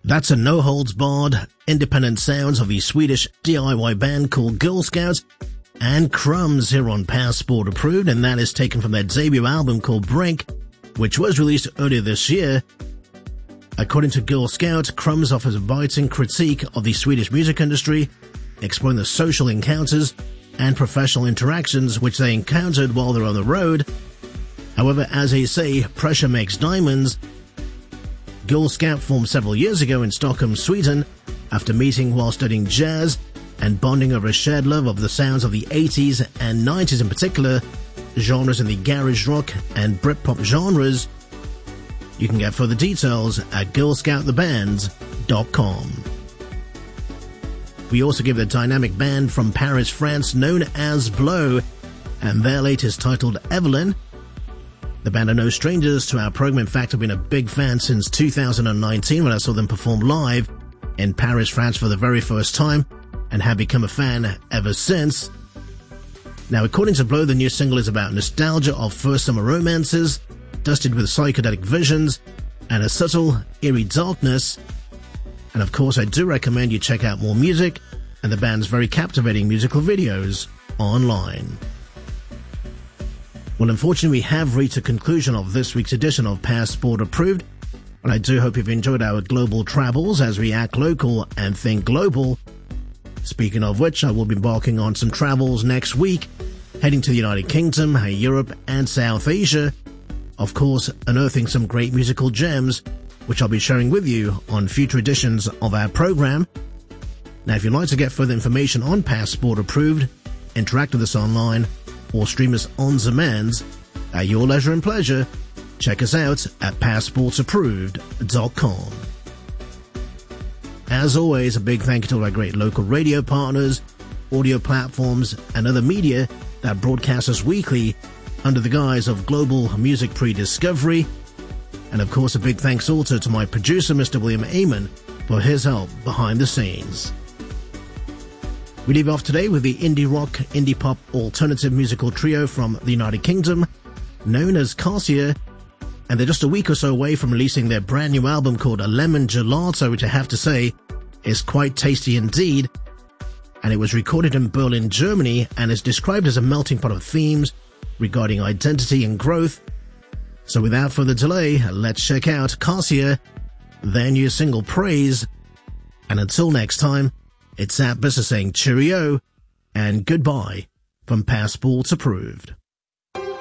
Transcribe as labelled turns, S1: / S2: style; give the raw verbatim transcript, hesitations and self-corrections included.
S1: That's a no-holds-barred, independent sounds of the Swedish D I Y band called Girl Scouts and Crumbs here on Passport Approved, and that is taken from their debut album called Brink, which was released earlier this year. According to Girl Scouts, Crumbs offers a biting critique of the Swedish music industry, exploring the social encounters and professional interactions which they encountered while they're on the road. However, as they say, pressure makes diamonds. Girl Scout formed several years ago in Stockholm, Sweden, after meeting while studying jazz and bonding over a shared love of the sounds of the eighties and nineties in particular, genres in the garage rock and Britpop genres. You can get further details at girl scout the band dot com. We also give the dynamic band from Paris, France, known as Blow, and their latest titled Evelyn. The band are no strangers to our program. In fact, I've been a big fan since two thousand nineteen when I saw them perform live in Paris, France for the very first time, and have become a fan ever since. Now, according to Blow, the new single is about nostalgia of first summer romances, dusted with psychedelic visions and a subtle, eerie darkness. And of course, I do recommend you check out more music and the band's very captivating musical videos online. Well, unfortunately, we have reached a conclusion of this week's edition of Passport Approved, but I do hope you've enjoyed our global travels as we act local and think global. Speaking of which, I will be embarking on some travels next week, heading to the United Kingdom, Europe, and South Asia. Of course, unearthing some great musical gems, which I'll be sharing with you on future editions of our program. Now, if you'd like to get further information on Passport Approved, interact with us online, or stream us on demand at your leisure and pleasure, check us out at passport approved dot com. As always, a big thank you to all our great local radio partners, audio platforms, and other media that broadcast us weekly under the guise of Global Music Pre-Discovery. And of course, a big thanks also to my producer, Mister William Amon, for his help behind the scenes. We leave off today with the indie rock, indie pop alternative musical trio from the United Kingdom, known as Cassia, and they're just a week or so away from releasing their brand new album called A Lemon Gelato, which I have to say is quite tasty indeed. And it was recorded in Berlin, Germany, and is described as a melting pot of themes regarding identity and growth. So without further delay, let's check out Cassia, their new single Praise. And until next time, it's Zap Bisser saying cheerio and goodbye from Passport Approved.